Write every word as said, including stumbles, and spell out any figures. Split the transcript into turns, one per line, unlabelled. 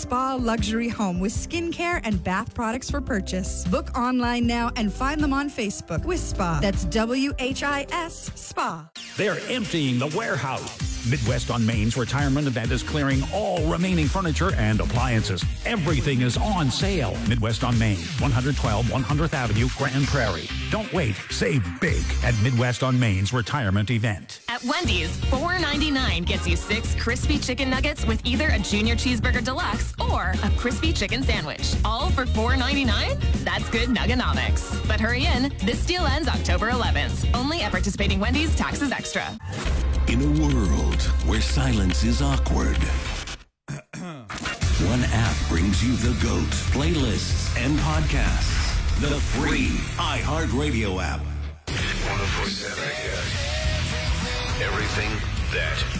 Spa luxury home with skincare and bath products for purchase. Book online now and find them on Facebook with Spa. That's W H I S Spa.
They're emptying the warehouse. Midwest on Maine's retirement event is clearing all remaining furniture and appliances. Everything is on sale. Midwest on Main, one twelve one hundredth Avenue, Grand Prairie. Don't wait. Save big at Midwest on Maine's retirement event.
At Wendy's, four ninety-nine gets you six crispy chicken nuggets with either a Junior Cheeseburger Deluxe or a crispy chicken sandwich. All for four ninety-nine? That's good Nugganomics. But hurry in. This deal ends October eleventh. Only at participating Wendy's, taxes extra.
In a world where silence is awkward, one app brings you the GOAT, playlists, and podcasts. The free iHeartRadio app.
one oh four point seven Everything that